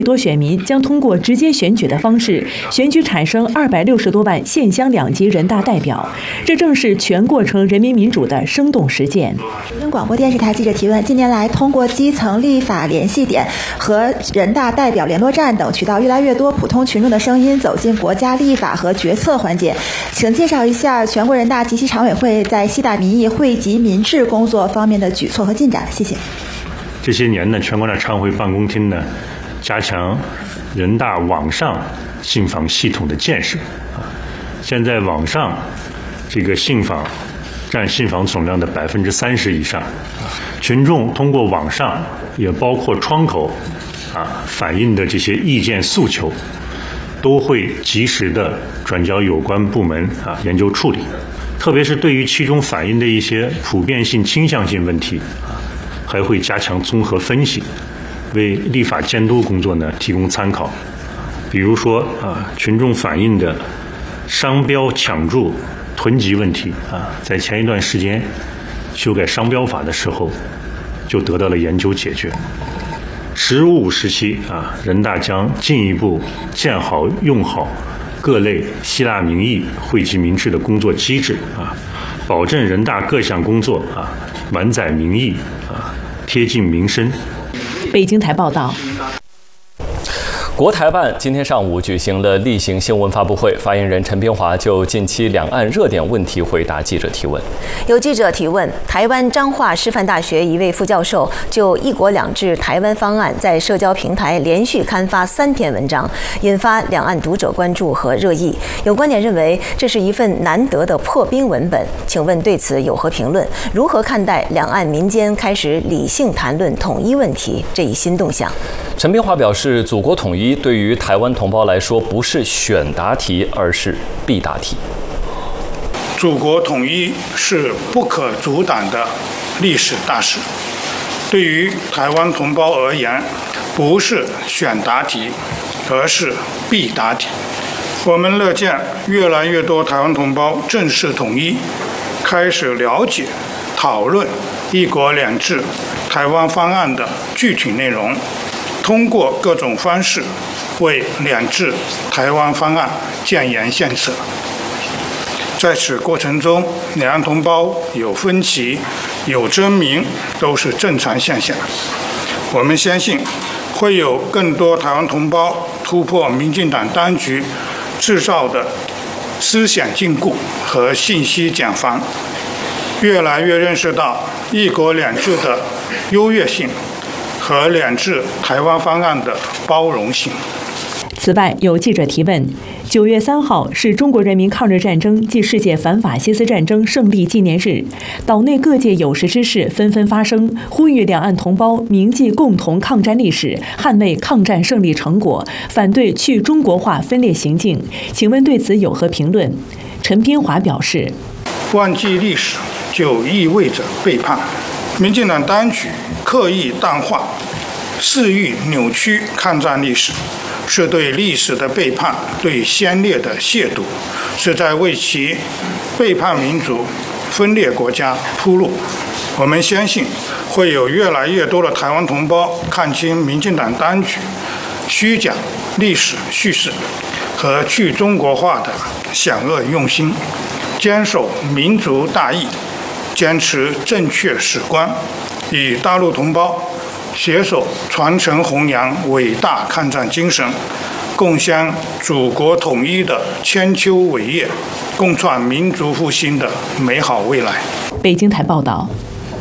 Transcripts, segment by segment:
多选民将通过直接选举的方式选举产生260多万县乡两级人大代表，这正是全过程人民民主的生动实践。 广播电视台记者提问：近年来，通过基层立法联系点和人大代表联络站等渠道，越来越多普通群众的声音走进国家立法和决策环节。请介绍一下全国人大及其常委会在西大民意、惠及民智工作方面的举措和进展。谢谢。 这些年呢，全国人大常委会办公厅呢，加强人大网上信访系统的建设现在网上这个信访占信访总量的30%以上群众通过网上也包括窗口反映的这些意见诉求，都会及时的转交有关部门研究处理，特别是对于其中反映的一些普遍性、倾向性问题还会加强综合分析，为立法监督工作呢提供参考。比如说群众反映的商标抢注、囤积问题在前一段时间修改商标法的时候就得到了研究解决。十五时期人大将进一步建好用好各类希腊民意、惠及民智的工作机制保证人大各项工作完载民意贴近民生。 北京台报道。 国台办今天上午举行了例行新闻发布会，发言人陈斌华就近期两岸热点问题回答记者提问。 有记者提问，台湾彰化师范大学一位副教授就“一国两制”台湾方案在社交平台连续刊发3篇文章，引发两岸读者关注和热议。有观点认为这是一份难得的破冰文本，请问对此有何评论？如何看待两岸民间开始理性谈论统一问题这一新动向？ 陈斌华表示，祖国统一对于台湾同胞来说不是选答题，而是必答题。 祖国统一是不可阻挡的历史大事，对于台湾同胞而言，不是选答题，而是必答题。我们乐见越来越多台湾同胞正视统一，开始了解、讨论“一国两制”台湾方案的具体内容，通过各种方式为两制台湾方案建言献策。在此过程中，两岸同胞有分歧、有争鸣，都是正常现象。我们相信，会有更多台湾同胞突破民进党当局制造的思想禁锢和信息茧房，越来越认识到“一国两制”的优越性和两制台湾方案的包容性。 此外，有记者提问：9月3号是中国人民抗日战争暨世界反法西斯战争胜利纪念日，岛内各界有识之士纷纷发声，呼吁两岸同胞铭记共同抗战历史，捍卫抗战胜利成果，反对去中国化分裂行径。请问对此有何评论？陈斌华表示： 忘记历史就意味着背叛，民进党当局刻意淡化、肆意扭曲抗战历史，是对历史的背叛，对先烈的亵渎，是在为其背叛民族、分裂国家铺路。我们相信，会有越来越多的台湾同胞看清民进党当局虚假历史叙事和去中国化的险恶用心，坚守民族大义，坚持正确史观，与大陆同胞携手传承弘扬伟大抗战精神，共襄祖国统一的千秋伟业，共创民族复兴的美好未来。 北京台报道。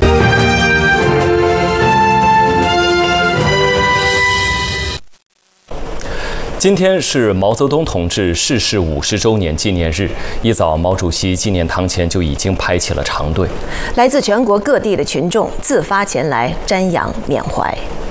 今天是毛泽东同志逝世50周年纪念日，一早毛主席纪念堂前就已经排起了长队， 来自全国各地的群众自发前来瞻仰缅怀。